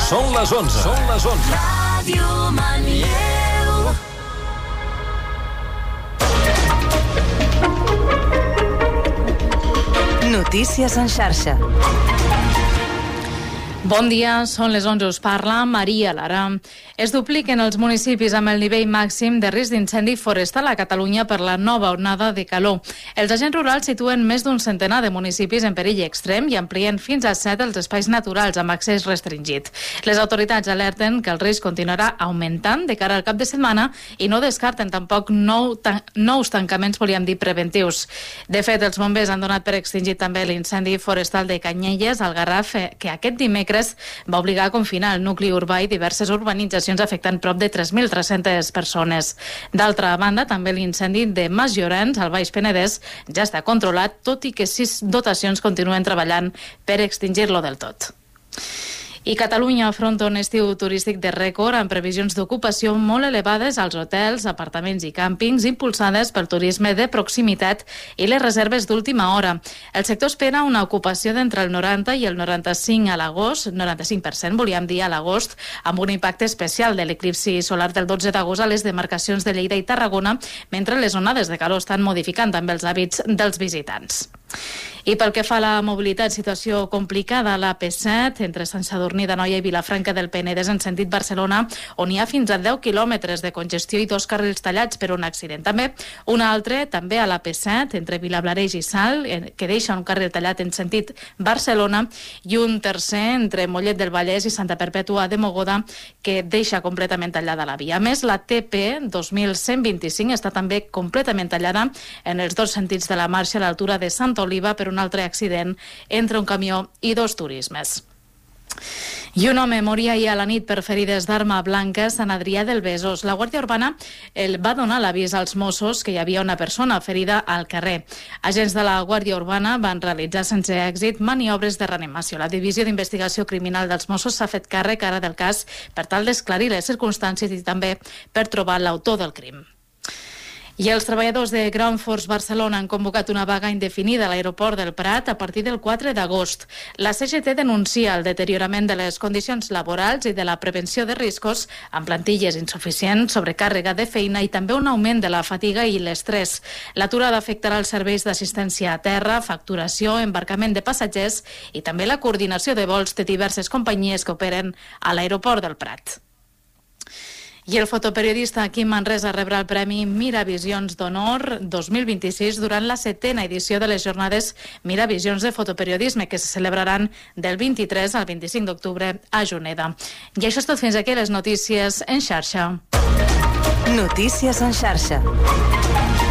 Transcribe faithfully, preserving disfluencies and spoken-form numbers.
Són les onze. Són les onze. Ràdio Manlleu. Notícies en xarxa. Bon dia, són les onze, us parla Maria Lara. Es dupliquen els municipis amb el nivell màxim de risc d'incendi forestal a Catalunya per la nova onada de calor. Els agents rurals situen més d'un centenar de municipis en perill extrem i amplien fins a set els espais naturals amb accés restringit. Les autoritats alerten que el risc continuarà augmentant de cara al cap de setmana i no descarten tampoc nou tan nous tancaments, volíem dir, preventius. De fet, els bombers han donat per extingit també l'incendi forestal de Canyelles, al Garraf, que aquest dimecres va obligar a confinar el nucli urbà i diverses urbanitzacions afectant prop de tres mil tres-centes persones. D'altra banda, també l'incendi de Mas Llorenç, al Baix Penedès, ja està controlat, tot i que sis dotacions continuen treballant per extingir-lo del tot. I Catalunya afronta un estiu turístic de rècord amb previsions d'ocupació molt elevades als hotels, apartaments i càmpings impulsades pel turisme de proximitat i les reserves d'última hora. El sector espera una ocupació d'entre el noranta i el noranta-cinc a l'agost, noranta-cinc per cent, volíem dir a l'agost, amb un impacte especial de l'eclipsi solar del dotze d'agost a les demarcacions de Lleida i Tarragona, mentre les onades de calor estan modificant també els hàbits dels visitants. I pel que fa a la mobilitat, situació complicada a la P set entre Sant Sadurní d'Anoia i Vilafranca del Penedès en sentit Barcelona, on hi ha fins a deu quilòmetres de congestió i dos carrils tallats per un accident. També un altre, també a la P set, entre Vilablareix i Salt, que deixa un carril tallat en sentit Barcelona, i un tercer entre Mollet del Vallès i Santa Perpètua de Mogoda, que deixa completament tallada la via. A més, la T P dos mil cent vint-i-cinc està també completament tallada en els dos sentits de la marxa a l'altura de Santa Oliva per un altre accident entre un camió i dos turismes. I un home moria ahir a la nit per ferides d'arma blanca a Sant Adrià del Besòs. La Guàrdia Urbana el va donar l'avís als Mossos que hi havia una persona ferida al carrer. Agents de la Guàrdia Urbana van realitzar sense èxit maniobres de reanimació. La Divisió d'Investigació Criminal dels Mossos s'ha fet càrrec ara del cas per tal d'esclarir les circumstàncies i també per trobar l'autor del crim. I els treballadors de Ground Force Barcelona han convocat una vaga indefinida a l'aeroport del Prat a partir del quatre d'agost. La C G T denuncia el deteriorament de les condicions laborals i de la prevenció de riscos amb plantilles insuficients, sobrecàrrega de feina i també un augment de la fatiga i l'estrès. L'aturada afectarà els serveis d'assistència a terra, facturació, embarcament de passatgers i també la coordinació de vols de diverses companyies que operen a l'aeroport del Prat. I el fotoperiodista Quim Manresa rebrà el Premi Miravisions d'Honor dos mil vint-i-sis durant la setena edició de les jornades Miravisions de Fotoperiodisme, que se celebraran del vint-i-tres al vint-i-cinc d'octubre a Juneda. I això és tot fins aquí, les notícies en xarxa. Notícies en xarxa.